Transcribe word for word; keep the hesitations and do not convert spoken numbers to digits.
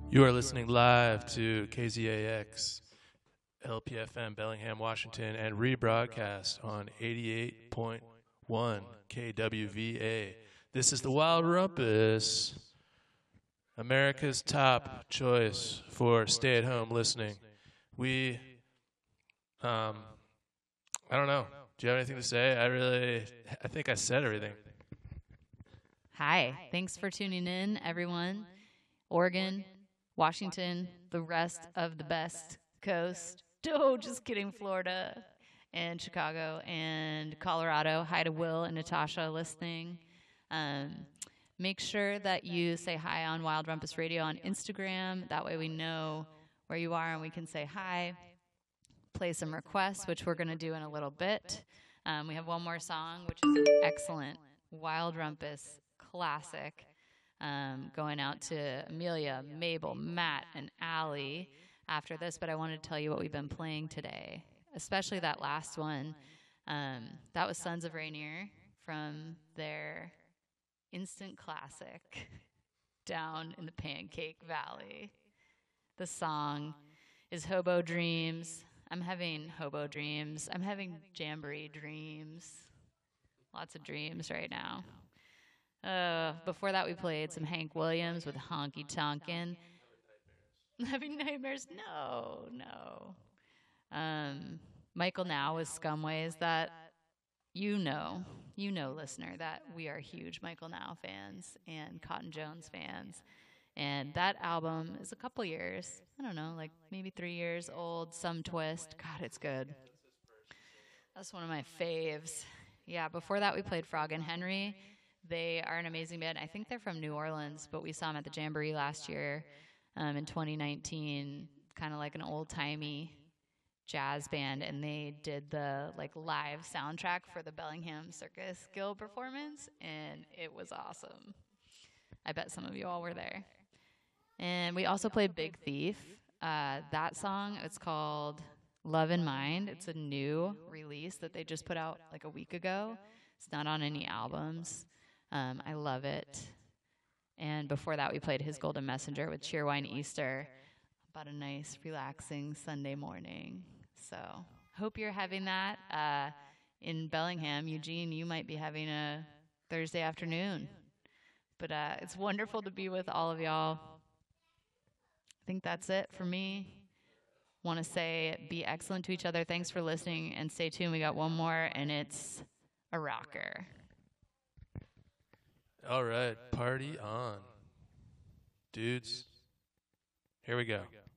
You are listening live to K Z A X, L P F M, Bellingham, Washington, and rebroadcast on eighty-eight point one K W V A. This is the Wild Rumpus, America's top choice for stay-at-home listening. We, um, I don't know. Do you have anything to say? I really, I think I said everything. Hi, thanks for tuning in, everyone. Oregon, Washington, the rest of the best coast. Oh, just kidding, Florida and Chicago and Colorado. Hi to Will and Natasha listening. Um, make sure that you say hi on Wild Rumpus Radio on Instagram. That way we know where you are and we can say hi. Play some requests, which we're going to do in a little bit. Um, we have one more song, which is an excellent Wild Rumpus classic. Um, going out to Amelia, Mabel, Matt, and Allie after this, but I wanted to tell you what we've been playing today, especially that last one. Um, that was Sons of Rainier from their instant classic, Down in the Pancake Valley. The song is Hobo Dreams. I'm having hobo dreams. I'm having jamboree dreams. Lots of dreams right now. Uh, before that, we played some Hank Williams with Honky Tonkin'. Having nightmares? No, no. Um, Michael Now with Scumways. That you know, you know, listener, that we are huge Michael Now fans and Cotton Jones fans. And that album is a couple years, I don't know, like maybe three years old. Some Twist. God, it's good. That's one of my faves. Yeah, before that, we played Frog and Henry. They are an amazing band. I think they're from New Orleans, but we saw them at the Jamboree last year um, in twenty nineteen, kind of like an old-timey jazz band, and they did the like live soundtrack for the Bellingham Circus Guild performance, and it was awesome. I bet some of you all were there. And we also played Big Thief. Uh, that song, it's called Love in Mind. It's a new release that they just put out like a week ago. It's not on any albums. Um, I love it. And before that, we played His Golden Messenger with Cheerwine Easter about a nice, relaxing Sunday morning. So hope you're having that. Uh, in Bellingham, Eugene, you might be having a Thursday afternoon. But uh, it's wonderful to be with all of y'all. I think that's it for me. Want to say be excellent to each other. Thanks for listening, and stay tuned. We got one more, and it's a rocker. All right, party on. Dudes, here we go.